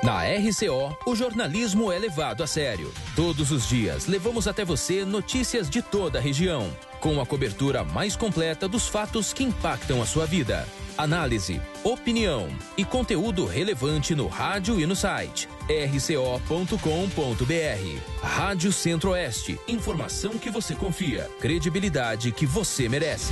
Na RCO, o jornalismo é levado a sério. Todos os dias, levamos até você notícias de toda a região, com a cobertura mais completa dos fatos que impactam a sua vida. Análise, opinião e conteúdo relevante no rádio e no site. rco.com.br. Rádio Centro-Oeste. Informação que você confia. Credibilidade que você merece.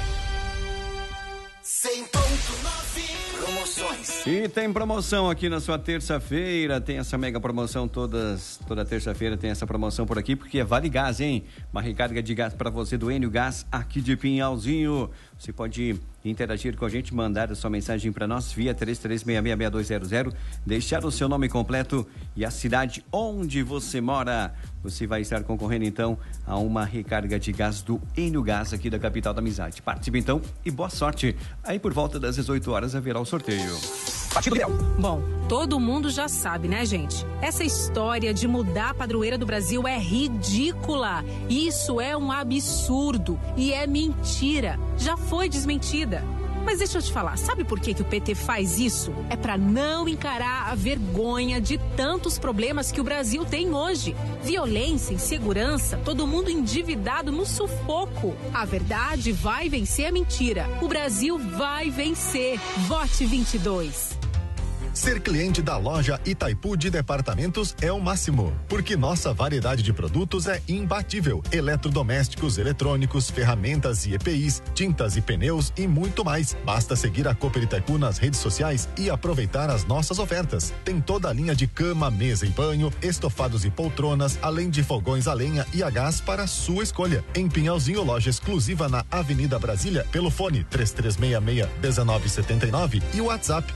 100.9 Promoções. E tem promoção aqui na sua terça-feira, tem essa mega promoção toda terça-feira tem essa promoção por aqui, porque é Vale Gás, hein? Uma recarga de gás para você do Enio Gás aqui de Pinhalzinho. Você pode interagir com a gente, mandar a sua mensagem para nós via 33666200, deixar o seu nome completo e a cidade onde você mora. Você vai estar concorrendo então a uma recarga de gás do Enio Gás aqui da capital da amizade. Participe então e boa sorte. Aí por volta das 18 horas haverá o sorteio. Partido Leão. Bom, todo mundo já sabe, né, gente? Essa história de mudar a padroeira do Brasil é ridícula. Isso é um absurdo e é mentira. Já foi desmentida. Mas deixa eu te falar, sabe por que o PT faz isso? É para não encarar a vergonha de tantos problemas que o Brasil tem hoje. Violência, insegurança, todo mundo endividado no sufoco. A verdade vai vencer a mentira. O Brasil vai vencer. Vote 22. Ser cliente da loja Itaipu de Departamentos é o máximo, porque nossa variedade de produtos é imbatível. Eletrodomésticos, eletrônicos, ferramentas e EPIs, tintas e pneus e muito mais. Basta seguir a Cooper Itaipu nas redes sociais e aproveitar as nossas ofertas. Tem toda a linha de cama, mesa e banho, estofados e poltronas, além de fogões a lenha e a gás para sua escolha. Em Pinhalzinho, loja exclusiva na Avenida Brasília, pelo fone 3366-1979 e o WhatsApp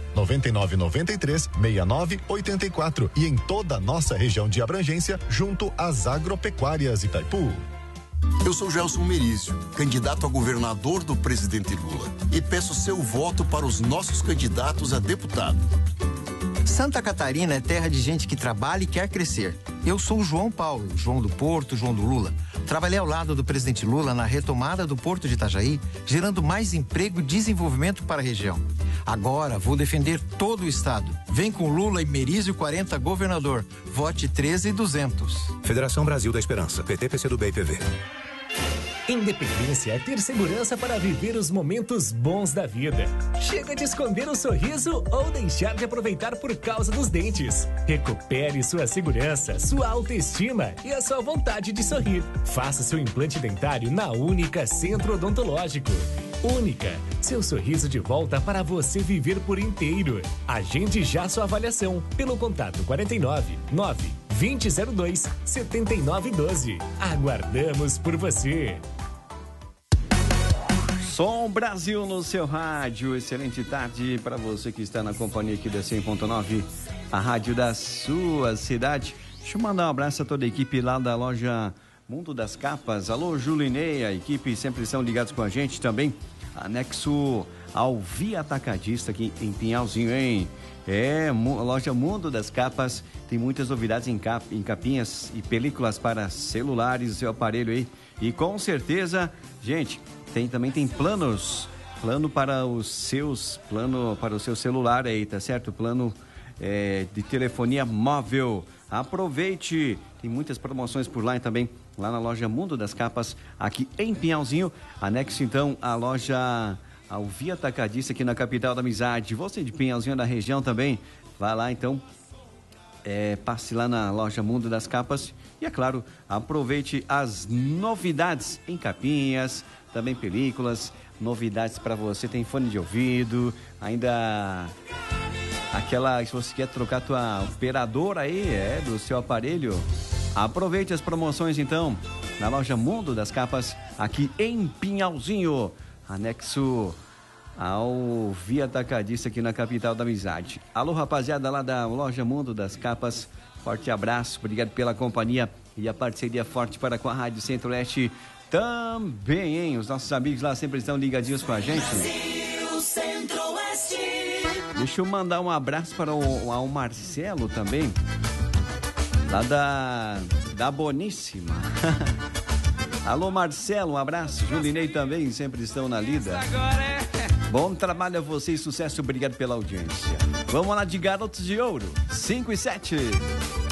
99993-6984 e em toda a nossa região de abrangência, junto às agropecuárias Itaipu. Eu sou Gelson Merizio, candidato a governador do presidente Lula, e peço seu voto para os nossos candidatos a deputado. Santa Catarina é terra de gente que trabalha e quer crescer. Eu sou o João Paulo, João do Porto, João do Lula. Trabalhei ao lado do presidente Lula na retomada do Porto de Itajaí, gerando mais emprego e desenvolvimento para a região. Agora vou defender todo o estado. Vem com Lula e Merizio 40 governador. Vote 13.200. Federação Brasil da Esperança. PT, PCdoB e PV. Independência é ter segurança para viver os momentos bons da vida. Chega de esconder o sorriso ou deixar de aproveitar por causa dos dentes. Recupere sua segurança, sua autoestima e a sua vontade de sorrir. Faça seu implante dentário na Única Centro Odontológico. Única, seu sorriso de volta para você viver por inteiro. Agende já sua avaliação pelo contato 49 9 2002 7912. Aguardamos por você. Som Brasil no seu rádio. Excelente tarde para você que está na companhia aqui da 100.9, a rádio da sua cidade. Deixa eu mandar um abraço a toda a equipe lá da loja Mundo das Capas. Alô, Julinei, a equipe sempre estão ligados com a gente também. Anexo ao Via Atacadista aqui em Pinhalzinho, hein? A loja Mundo das Capas tem muitas novidades em capinhas e películas para celulares, seu aparelho aí. E com certeza, gente, também tem plano para o seu celular aí, tá certo? Plano de telefonia móvel. Aproveite, tem muitas promoções por lá e também lá na loja Mundo das Capas, aqui em Pinhalzinho. Anexo então a loja ao Via Atacadista aqui na capital da amizade. Você de Pinhalzinho da região também, vai lá então, passe lá na loja Mundo das Capas e, é claro, aproveite as novidades em capinhas, também películas, novidades para você. Tem fone de ouvido, ainda aquela, se você quer trocar a tua operadora aí, do seu aparelho, aproveite as promoções então na loja Mundo das Capas aqui em Pinhalzinho, anexo ao Via Atacadista aqui na capital da amizade. Alô, rapaziada lá da loja Mundo das Capas, forte abraço, obrigado pela companhia e a parceria forte para com a Rádio Centro-Oeste também, hein? Os nossos amigos lá sempre estão ligadinhos com a gente. Brasil, Centro-Oeste. Deixa eu mandar um abraço para o Marcelo também, lá da Boníssima. Alô, Marcelo, um abraço. Julinei também, sempre estão na lida. Bom trabalho a você e sucesso. Obrigado pela audiência. Vamos lá de Garotos de Ouro, 5 e 7.